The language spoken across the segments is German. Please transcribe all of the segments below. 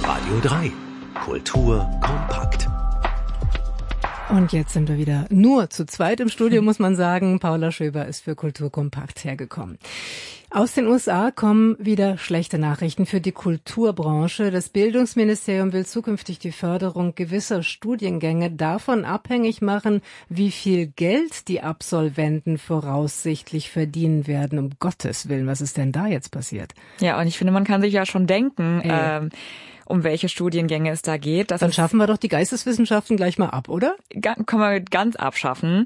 Radio 3. Kultur kompakt. Und jetzt sind wir wieder nur zu zweit im Studio, muss man sagen. Paula Schöber ist für Kultur kompakt hergekommen. Aus den USA kommen wieder schlechte Nachrichten für die Kulturbranche. Das Bildungsministerium will zukünftig die Förderung gewisser Studiengänge davon abhängig machen, wie viel Geld die Absolventen voraussichtlich verdienen werden. Um Gottes Willen, was ist denn da jetzt passiert? Ja, und ich finde, man kann sich ja schon denken, um welche Studiengänge es da geht. Dann schaffen wir doch die Geisteswissenschaften gleich mal ab, oder? Können wir ganz abschaffen.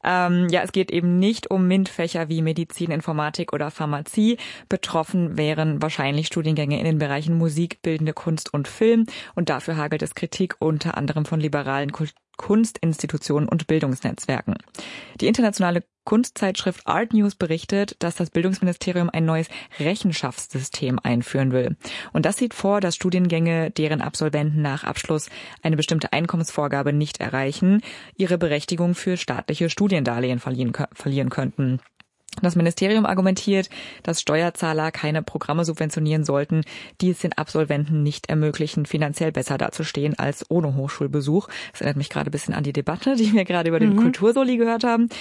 Es geht eben nicht um MINT-Fächer wie Medizin, Informatik oder Pharmazie. Betroffen wären wahrscheinlich Studiengänge in den Bereichen Musik, bildende Kunst und Film. Und dafür hagelt es Kritik unter anderem von liberalen Kunstinstitutionen und Bildungsnetzwerken. Die internationale Kunstzeitschrift Art News berichtet, dass das Bildungsministerium ein neues Rechenschaftssystem einführen will. Und das sieht vor, dass Studiengänge, deren Absolventen nach Abschluss eine bestimmte Einkommensvorgabe nicht erreichen, ihre Berechtigung für staatliche Studiendarlehen verlieren könnten. Das Ministerium argumentiert, dass Steuerzahler keine Programme subventionieren sollten, die es den Absolventen nicht ermöglichen, finanziell besser dazustehen als ohne Hochschulbesuch. Das erinnert mich gerade ein bisschen an die Debatte, die wir gerade über den Kultursoli gehört haben.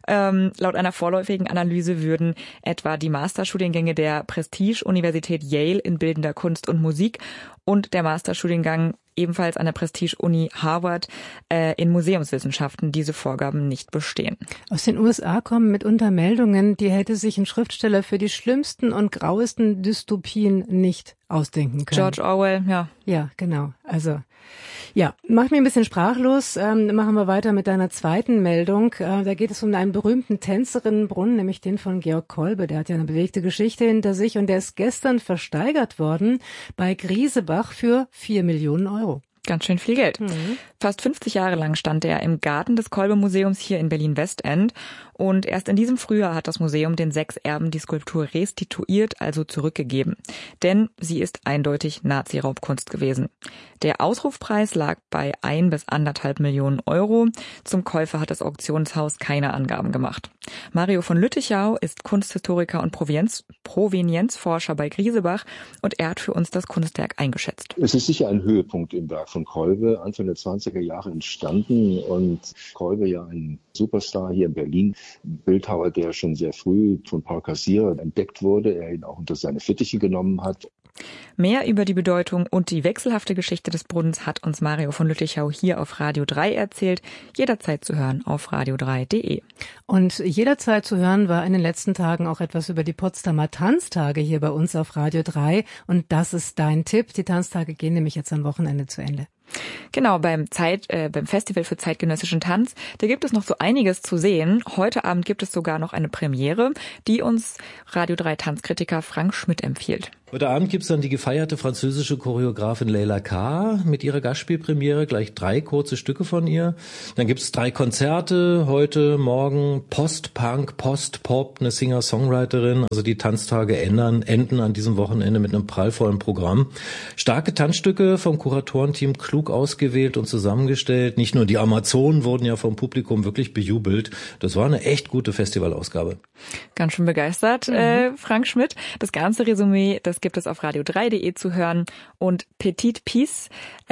Laut einer vorläufigen Analyse würden etwa die Masterstudiengänge der Prestige-Universität Yale in bildender Kunst und Musik und der Masterstudiengang ebenfalls an der Prestige-Uni Harvard in Museumswissenschaften diese Vorgaben nicht bestehen. Aus den USA kommen mitunter Meldungen, die hätte sich ein Schriftsteller für die schlimmsten und grauesten Dystopien nicht ausdenken können. George Orwell, ja. Ja, genau. Also, ja, macht mir ein bisschen sprachlos. Machen wir weiter mit deiner zweiten Meldung. Da geht es um einen berühmten Tänzerinnenbrunnen, nämlich den von Georg Kolbe. Der hat ja eine bewegte Geschichte hinter sich und der ist gestern versteigert worden bei Griesebach für 4 Millionen Euro. Ganz schön viel Geld. Fast 50 Jahre lang stand er im Garten des Kolbe-Museums hier in Berlin-Westend. Und erst in diesem Frühjahr hat das Museum den 6 Erben die Skulptur restituiert, also zurückgegeben. Denn sie ist eindeutig Nazi-Raubkunst gewesen. Der Ausrufpreis lag bei 1 bis 1,5 Millionen Euro. Zum Käufer hat das Auktionshaus keine Angaben gemacht. Mario von Lüttichau ist Kunsthistoriker und Provenienzforscher bei Griesebach und er hat für uns das Kunstwerk eingeschätzt. Es ist sicher ein Höhepunkt im Werk von Kolbe, Anfang der 20er Jahre entstanden und Kolbe ja ein Superstar hier in Berlin, Bildhauer, der schon sehr früh von Paul Cassirer entdeckt wurde, er ihn auch unter seine Fittiche genommen hat. Mehr über die Bedeutung und die wechselhafte Geschichte des Brunnens hat uns Mario von Lüttichau hier auf Radio 3 erzählt. Jederzeit zu hören auf radio3.de. Und jederzeit zu hören war in den letzten Tagen auch etwas über die Potsdamer Tanztage hier bei uns auf Radio 3. Und das ist dein Tipp. Die Tanztage gehen nämlich jetzt am Wochenende zu Ende. Genau, beim Festival für zeitgenössischen Tanz, da gibt es noch so einiges zu sehen. Heute Abend gibt es sogar noch eine Premiere, die uns Radio 3 Tanzkritiker Frank Schmidt empfiehlt. Heute Abend gibt's dann die gefeierte französische Choreografin Leila K. mit ihrer Gastspielpremiere, gleich 3 kurze Stücke von ihr. Dann gibt's 3 Konzerte, heute, morgen, Post-Punk, Post-Pop, eine Singer-Songwriterin. Also die Tanztage enden an diesem Wochenende mit einem prallvollen Programm. Starke Tanzstücke vom Kuratorenteam klug ausgewählt und zusammengestellt. Nicht nur die Amazonen wurden ja vom Publikum wirklich bejubelt. Das war eine echt gute Festivalausgabe. Ganz schön begeistert, Frank Schmidt. Das ganze Resümee, das gibt es auf radio3.de zu hören. Und Petite Peace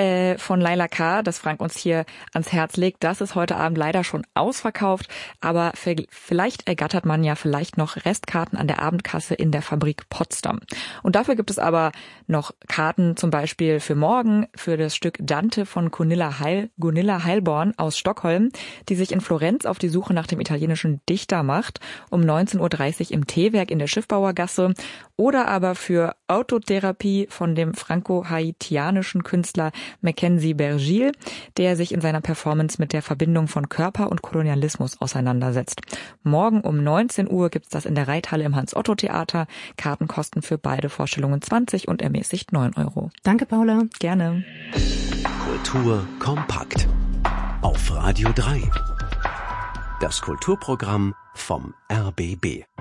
von Leila K., das Frank uns hier ans Herz legt, das ist heute Abend leider schon ausverkauft. Aber vielleicht ergattert man ja vielleicht noch Restkarten an der Abendkasse in der Fabrik Potsdam. Und dafür gibt es aber noch Karten zum Beispiel für morgen für das Stück Dante von Gunilla Heilborn aus Stockholm, die sich in Florenz auf die Suche nach dem italienischen Dichter macht, um 19.30 Uhr im Teewerk in der Schiffbauergasse. Oder aber für Autotherapie von dem franco-haitianischen Künstler Mackenzie Bergil, der sich in seiner Performance mit der Verbindung von Körper und Kolonialismus auseinandersetzt. Morgen um 19 Uhr gibt's das in der Reithalle im Hans-Otto-Theater. Karten kosten für beide Vorstellungen 20 und ermäßigt 9 Euro. Danke, Paula. Gerne. Kultur kompakt. Auf Radio 3. Das Kulturprogramm vom RBB.